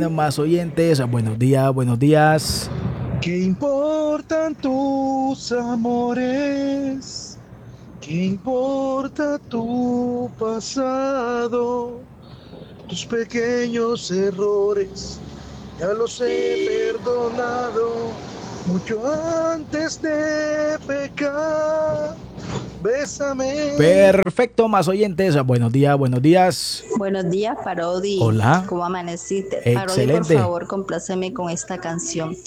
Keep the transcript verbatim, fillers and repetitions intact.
más oyentes. Buenos días, buenos días. ¿Qué importan tus amores? ¿Qué importa tu pasado? Tus pequeños errores ya los he perdonado mucho antes de pecar. Bésame. Perfecto, más oyentes. Buenos días, buenos días. Buenos días, Parodi. Hola. ¿Cómo amaneciste? Parodi, por Excelente. favor, compláceme con esta canción.